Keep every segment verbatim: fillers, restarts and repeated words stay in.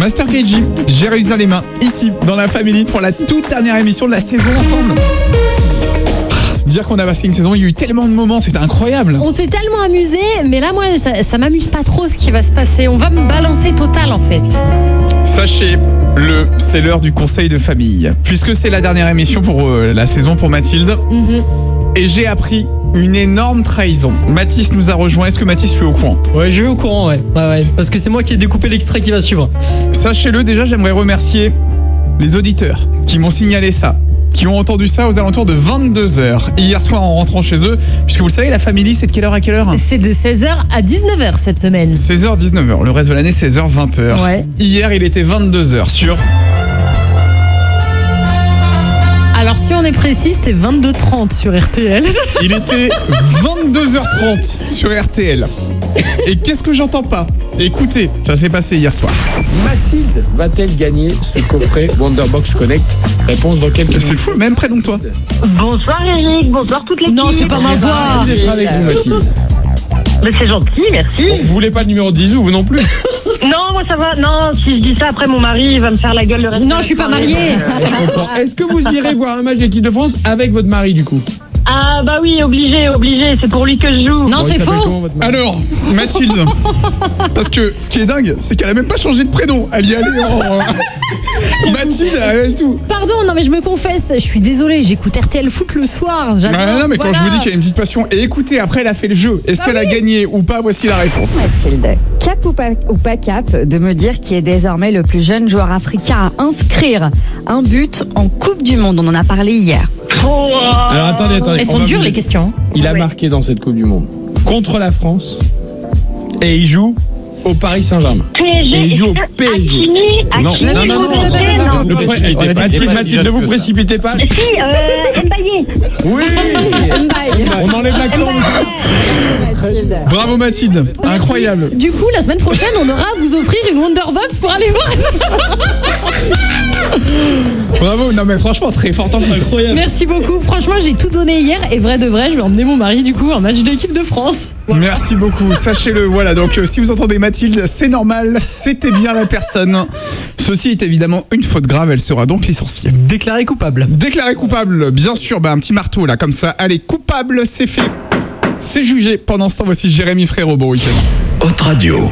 Master K G, j'ai réussi les mains ici dans la famille pour la toute dernière émission de la saison ensemble. Dire qu'on a passé une saison, il y a eu tellement de moments, c'était incroyable. On s'est tellement amusé, mais là moi ça, ça m'amuse pas trop ce qui va se passer. On va me balancer total en fait. Sachez-le, c'est l'heure du conseil de famille. Puisque c'est la dernière émission pour euh, la saison pour Mathilde. Mm-hmm. Et j'ai appris une énorme trahison. Mathis nous a rejoint. Est-ce que Mathis, tu es au courant ? Ouais, je suis au courant, ouais. ouais, ouais. Parce que c'est moi qui ai découpé l'extrait qui va suivre. Sachez-le, déjà, j'aimerais remercier les auditeurs qui m'ont signalé ça, qui ont entendu ça aux alentours de vingt-deux heures hier soir en rentrant chez eux. Puisque vous le savez, la famille, c'est de quelle heure à quelle heure ? C'est de seize heures à dix-neuf heures cette semaine. seize heures, dix-neuf heures. Le reste de l'année, seize heures, vingt heures. Ouais. Hier, il était vingt-deux heures sur... Alors si on est précis, c'était vingt-deux heures trente sur R T L. Il était vingt-deux heures trente sur R T L. Et qu'est-ce que j'entends pas ? Écoutez, ça s'est passé hier soir. Mathilde va-t-elle gagner ce coffret Wonderbox Connect ? Réponse dans quelques minutes. C'est fou, même prénom que toi. Bonsoir Eric, bonsoir toute l'équipe. Non, c'est pas ma voix. Merci d'être avec vous, Mathilde. Mais c'est gentil, merci. Vous voulez pas le numéro de Zizou, vous non plus ? Non, moi ça va. Non, si je dis ça, après mon mari il va me faire la gueule le reste. Non, je suis pas mariée. Je comprends. Est-ce que vous irez voir un match d'équipe de France avec votre mari, du coup ? Ah bah oui, obligé, obligé. C'est pour lui que je joue. Non, Bon, il c'est s'appelle faux. comment, votre mari ? Alors, Mathilde. Parce que ce qui est dingue, c'est qu'elle a même pas changé de prénom. Elle y allait en... Mathilde, elle et tout. Pardon, non mais je me confesse, je suis désolée, j'écoute R T L Foot le soir. J'adore. Ouais, non, mais voilà. quand je vous dis qu'il y a une petite passion, et écoutez, après elle a fait le jeu. Est-ce Bah qu'elle oui. a gagné ou pas ? Voici la réponse. Mathilde, cap ou pas, ou pas cap de me dire qui est désormais le plus jeune joueur africain à inscrire un but en Coupe du Monde. On en a parlé hier. Oh, Alors attendez, attendez. Elles on sont va dures vous- les questions. Il a Ouais. marqué dans cette Coupe du Monde contre la France et il joue au Paris Saint-Germain. P S G. Et il joue au P S G. Hakimi, Non, Hakimi, non, non, non, Mbappé, non, non, non. Le pre- était pas- Mathilde, pas si Mathilde, ne jeune vous que ça. précipitez pas. Si, euh, Mbaye. Oui. On enlève l'accent. Mathilde. Bravo Mathilde. Incroyable. Du coup, la semaine prochaine, on aura à vous offrir une Wonderbox pour aller voir ça. Bravo. Non mais franchement, très fort en foot. Incroyable. Merci beaucoup. Franchement, j'ai tout donné hier et vrai de vrai, je vais emmener mon mari du coup en match de l'équipe de France. Merci beaucoup, sachez-le. Voilà, donc euh, si vous entendez Mathilde, c'est normal, c'était bien la personne. Ceci est évidemment une faute grave, elle sera donc licenciée. Déclaré coupable. Déclaré coupable, bien sûr, bah, un petit marteau là, comme ça. Allez, coupable, c'est fait. C'est jugé. Pendant ce temps, voici Jérémy Frérot, bon week-end. Haute Radio.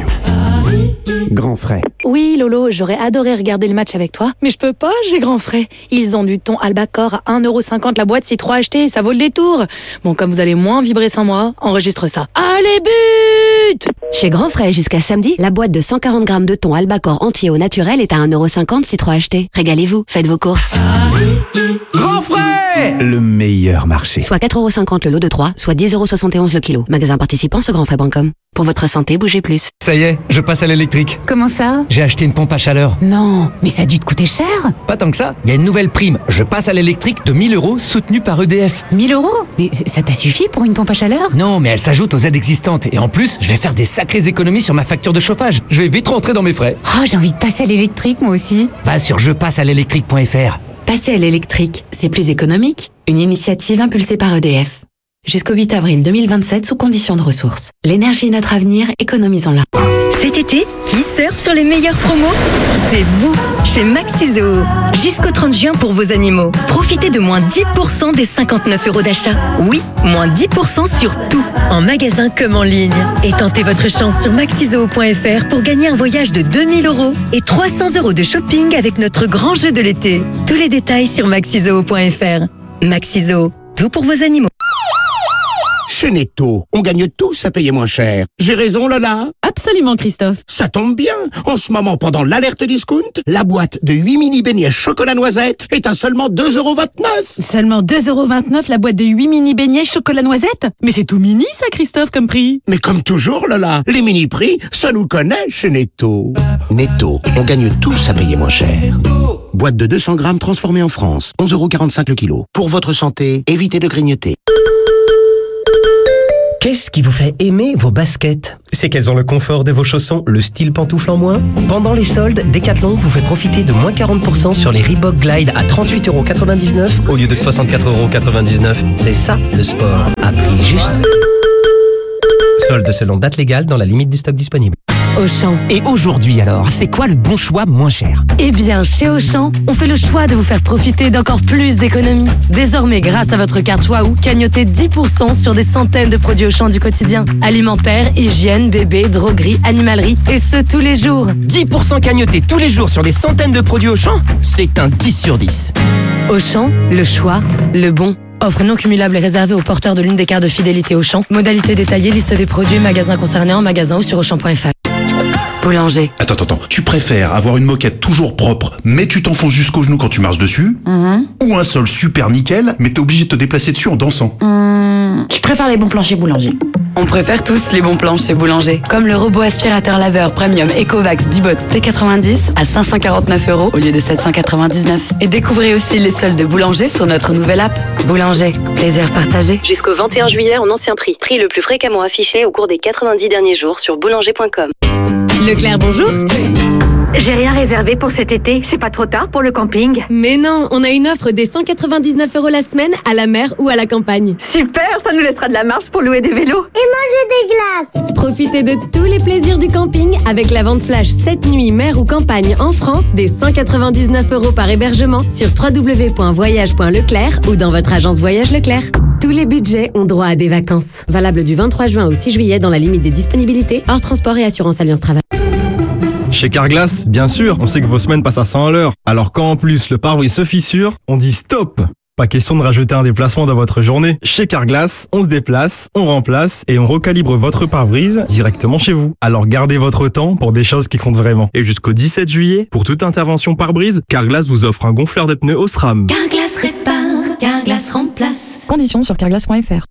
Grand frais. Oui, Lolo, j'aurais adoré regarder le match avec toi, mais je peux pas, j'ai grand frais. Ils ont du thon Albacor à un euro cinquante la boîte, c'est trop acheté, ça vaut le détour. Bon, comme vous allez moins vibrer sans moi, enregistre ça. Allez, but! Chez Grand Frais, jusqu'à samedi, la boîte de cent quarante grammes de thon Albacor entier au naturel est à un euro cinquante si trop acheté. Régalez-vous, faites vos courses. Grand frais. Le meilleur marché. Soit quatre euros cinquante le lot de trois, soit dix euros soixante et onze le kilo. Magasin participant sur grandfrais point com. Pour votre santé, bougez plus. Ça y est, je passe à l'électrique. Comment ça? J'ai acheté une pompe à chaleur. Non, mais ça a dû te coûter cher. Pas tant que ça, il y a une nouvelle prime. Je passe à l'électrique de mille euros soutenue par E D F. mille euros? Mais ça t'a suffi pour une pompe à chaleur? Non, mais elle s'ajoute aux aides existantes. Et en plus, je vais faire des sacrées économies sur ma facture de chauffage. Je vais vite rentrer dans mes frais. Oh, j'ai envie de passer à l'électrique, moi aussi. Va sur je passe à l'électrique point F R. Passer à l'électrique, c'est plus économique. Une initiative impulsée par E D F. Jusqu'au huit avril deux mille vingt-sept sous conditions de ressources. L'énergie est notre avenir, économisons-la. Cet été, qui surfe sur les meilleures promos? C'est vous, chez Maxizo. Jusqu'au trente juin pour vos animaux. Profitez de moins dix pour cent des cinquante-neuf euros d'achat. Oui, moins dix pour cent sur tout, en magasin comme en ligne. Et tentez votre chance sur maxizo point F R pour gagner un voyage de deux mille euros et trois cents euros de shopping avec notre grand jeu de l'été. Tous les détails sur maxizo point F R. Maxizo, tout pour vos animaux. Chez Netto, on gagne tous à payer moins cher. J'ai raison, Lola? Absolument, Christophe. Ça tombe bien. En ce moment, pendant l'alerte discount, la boîte de huit mini beignets chocolat noisette est à seulement deux euros vingt-neuf. Seulement deux euros vingt-neuf la boîte de huit mini beignets chocolat noisette? Mais c'est tout mini ça, Christophe, comme prix. Mais comme toujours, Lola, les mini prix, ça nous connaît chez Netto. Netto, on gagne tous à payer moins cher. Boîte de deux cents grammes transformée en France, onze euros quarante-cinq le kilo. Pour votre santé, évitez de grignoter. Qu'est-ce qui vous fait aimer vos baskets? C'est qu'elles ont le confort de vos chaussons, le style pantoufle en moins. Pendant les soldes, Decathlon vous fait profiter de moins quarante pour cent sur les Reebok Glide à trente-huit euros quatre-vingt-dix-neuf au lieu de soixante-quatre euros quatre-vingt-dix-neuf. C'est ça le sport, à prix juste. Soldes selon date légale dans la limite du stock disponible. Auchan. Et aujourd'hui alors, c'est quoi le bon choix moins cher? Eh bien, chez Auchan, on fait le choix de vous faire profiter d'encore plus d'économies. Désormais, grâce à votre carte Waouh, cagnotez dix pour cent sur des centaines de produits Auchan du quotidien. Alimentaire, hygiène, bébé, droguerie, animalerie, et ce tous les jours. dix pour cent cagnotés tous les jours sur des centaines de produits Auchan? C'est un dix sur dix. Auchan, le choix, le bon. Offre non cumulable et réservée aux porteurs de l'une des cartes de fidélité Auchan. Modalité détaillée, liste des produits, magasins concernés en magasin ou sur auchan point f r. Boulanger. Attends, attends, attends. Tu préfères avoir une moquette toujours propre, mais tu t'enfonces jusqu'au genou quand tu marches dessus, Mm-hmm. ou un sol super nickel, mais t'es obligé de te déplacer dessus en dansant? Mmh, je préfère les bons plans chez Boulanger. On préfère tous les bons plans chez Boulanger. Comme le robot aspirateur laveur premium Ecovacs Dibot T quatre-vingt-dix à cinq cent quarante-neuf euros au lieu de sept cent quatre-vingt-dix-neuf. Et découvrez aussi les soldes de Boulanger sur notre nouvelle app. Boulanger, plaisir partagé. Jusqu'au vingt et un juillet en ancien prix. Prix le plus fréquemment affiché au cours des quatre-vingt-dix derniers jours sur boulanger point com. Leclerc, bonjour. J'ai rien réservé pour cet été. C'est pas trop tard pour le camping? Mais non, on a une offre des cent quatre-vingt-dix-neuf euros la semaine à la mer ou à la campagne. Super, ça nous laissera de la marge pour louer des vélos. Et manger des glaces. Profitez de tous les plaisirs du camping avec la vente flash sept nuits mer ou campagne en France des cent quatre-vingt-dix-neuf euros par hébergement sur w w w point voyage point leclerc ou dans votre agence Voyage Leclerc. Tous les budgets ont droit à des vacances. Valable du vingt-trois juin au six juillet dans la limite des disponibilités, hors transport et assurance Alliance Travail. Chez Carglass, bien sûr, on sait que vos semaines passent à cent à l'heure. Alors quand en plus le pare-brise se fissure, on dit stop! Pas question de rajouter un déplacement dans votre journée. Chez Carglass, on se déplace, on remplace et on recalibre votre pare-brise directement chez vous. Alors gardez votre temps pour des choses qui comptent vraiment. Et jusqu'au dix-sept juillet, pour toute intervention pare-brise, Carglass vous offre un gonfleur de pneus Osram. Carglass répare, Carglass remplace. Conditions sur carglass point f r.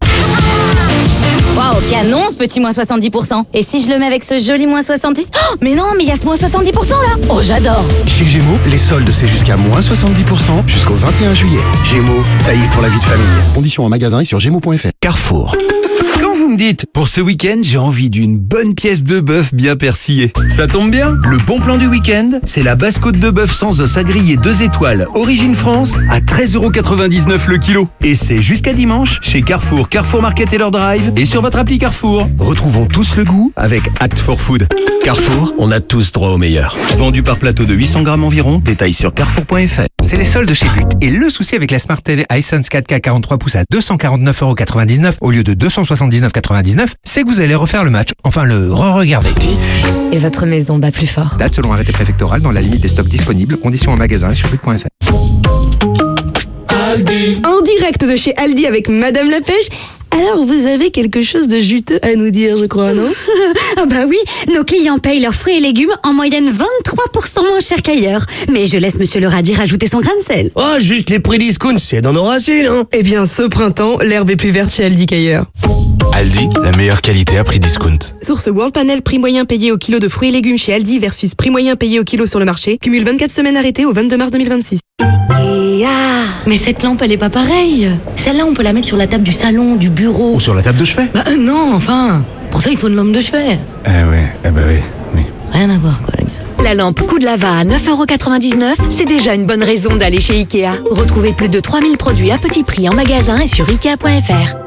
Waouh, canon ce petit moins soixante-dix pour cent. Et si je le mets avec ce joli moins soixante-dix? Oh, mais non, mais il y a ce moins soixante-dix pour cent là. Oh, j'adore. Chez Gémeaux, les soldes, c'est jusqu'à moins soixante-dix pour cent jusqu'au vingt et un juillet. Gémeaux, taillé pour la vie de famille. Conditions en magasin et sur gémeaux point f r. Carrefour. Quand vous me dites, pour ce week-end, j'ai envie d'une bonne pièce de bœuf bien persillée. Ça tombe bien, le bon plan du week-end, c'est la basse côte de bœuf sans os à griller deux étoiles, origine France, à treize euros quatre-vingt-dix-neuf le kilo. Et c'est jusqu'à dimanche, chez Carrefour, Carrefour Market et leur drive, et sur votre appli Carrefour. Retrouvons tous le goût avec Act for Food. Carrefour, on a tous droit au meilleur. Vendu par plateau de huit cents grammes environ, détail sur carrefour point f r. C'est les soldes chez But. Et le souci avec la Smart T V Hisense quatre K quarante-trois pouces à deux cent quarante-neuf euros quatre-vingt-dix-neuf au lieu de deux cent soixante-dix-neuf euros quatre-vingt-dix-neuf, c'est que vous allez refaire le match. Enfin, le re-regarder. Et votre maison bat plus fort. Date selon arrêté préfectoral dans la limite des stocks disponibles. Conditions en magasin et sur but point f r. Aldi. En direct de chez Aldi avec Madame la Pêche. Alors, vous avez quelque chose de juteux à nous dire, je crois, non? Ah bah oui, nos clients payent leurs fruits et légumes en moyenne vingt-trois pour cent moins cher qu'ailleurs. Mais je laisse Monsieur le radis rajouter son grain de sel. Oh, juste les prix discount, c'est dans nos racines, hein. Eh bien, ce printemps, l'herbe est plus verte chez Aldi qu'ailleurs. Aldi, la meilleure qualité à prix discount. Source World Panel, prix moyen payé au kilo de fruits et légumes chez Aldi versus prix moyen payé au kilo sur le marché. Cumule vingt-quatre semaines arrêtées au vingt-deux mars deux mille vingt-six. Ikea. Mais cette lampe, elle est pas pareille. Celle-là, on peut la mettre sur la table du salon, du bureau. Ou sur la table de chevet. Bah euh, non, enfin. Pour ça, il faut une lampe de chevet. Eh ouais, eh bah oui, oui. Rien à voir, quoi, les gars. La lampe coup de lava à neuf euros quatre-vingt-dix-neuf, c'est déjà une bonne raison d'aller chez Ikea. Retrouvez plus de trois mille produits à petit prix en magasin et sur ikea point f r.